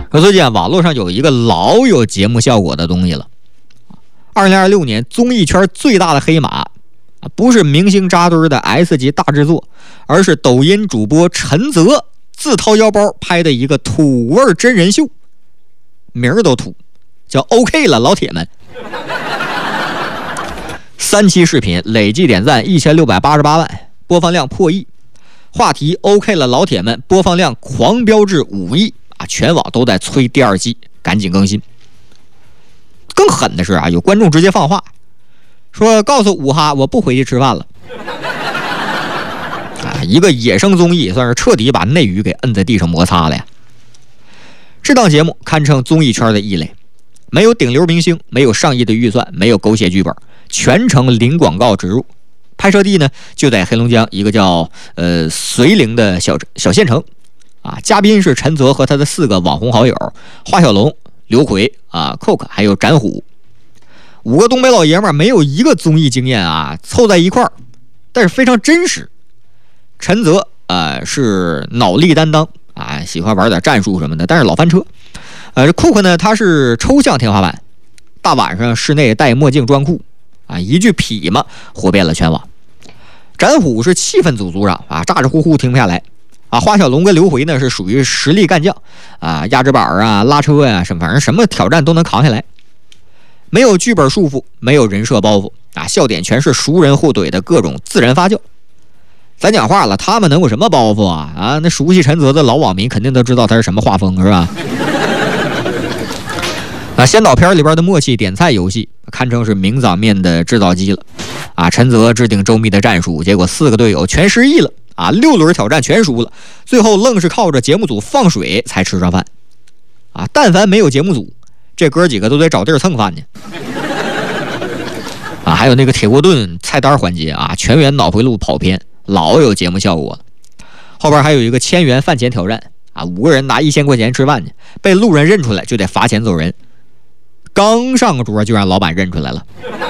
说最近网络上有一个老有节目效果的东西了。2026年综艺圈最大的黑马，不是明星扎堆的 S 级大制作，而是抖音主播陈泽自掏腰包拍的一个土味真人秀，名儿都土，叫 OK 了老铁们。3期视频累计点赞1688万，播放量破亿。话题 OK 了老铁们，播放量狂飙至5亿啊！全网都在催第2季，赶紧更新。更狠的是啊，有观众直接放话说：“告诉武哈，我不回去吃饭了。”啊，一个野生综艺算是彻底把内娱给摁在地上摩擦了呀。这档节目堪称综艺圈的异类，没有顶流明星，没有上亿的预算，没有狗血剧本，全程零广告植入。拍摄地呢就在黑龙江一个叫绥宁的小县城啊。嘉宾是陈泽和他的4个网红好友华小龙、刘奎啊、Coke 还有展虎，5个东北老爷们没有一个综艺经验啊，凑在一块儿，但是非常真实。陈泽是脑力担当啊，喜欢玩点战术什么的，但是老翻车。Coke 呢，他是抽象天花板，大晚上室内戴墨镜装酷啊，一句痞嘛火遍了全网。展虎是气氛组组长啊，咋咋呼呼停不下来啊。华小龙跟刘回呢是属于实力干将啊，压制板啊、拉车呀、反正什么挑战都能扛下来。没有剧本束缚，没有人设包袱啊，笑点全是熟人互怼的各种自然发酵。咱讲话了，他们能有什么包袱啊？啊，那熟悉陈泽的老网民肯定都知道他是什么画风，是吧？啊，先导片里边的默契点菜游戏堪称是名场面的制造机了啊！陈泽制定周密的战术，结果4个队友全失忆了啊！6轮挑战全输了，最后愣是靠着节目组放水才吃上饭啊！但凡没有节目组，这哥几个都得找地儿蹭饭去啊！还有那个铁锅炖菜单环节啊，全员脑回路跑偏，老有节目效果了。后边还有一个1000元饭钱挑战啊，5个人拿1000块钱吃饭去，被路人认出来就得罚钱走人。刚上桌就让老板认出来了。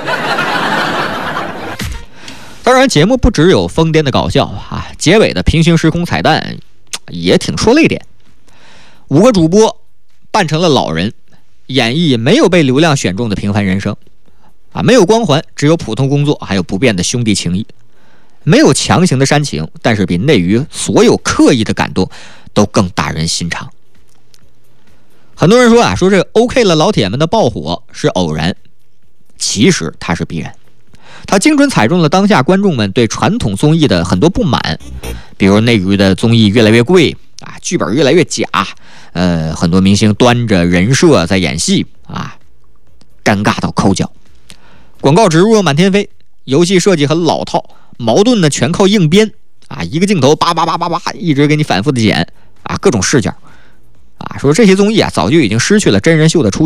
当然，节目不只有疯癫的搞笑啊，结尾的平行时空彩蛋也挺说泪点。5个主播扮成了老人，演绎没有被流量选中的平凡人生啊，没有光环，只有普通工作，还有不变的兄弟情谊。没有强行的煽情，但是比内娱所有刻意的感动都更打人心肠。很多人说啊，说这 OK 了老铁们的爆火是偶然，其实它是必然。它精准踩中了当下观众们对传统综艺的很多不满，比如内娱的综艺越来越贵啊，剧本越来越假，很多明星端着人设在演戏啊，尴尬到抠脚。广告植入满天飞，游戏设计很老套，矛盾呢全靠硬编啊，一个镜头叭叭叭叭叭一直给你反复的剪啊，各种视角。啊，说这些综艺啊，早就已经失去了真人秀的初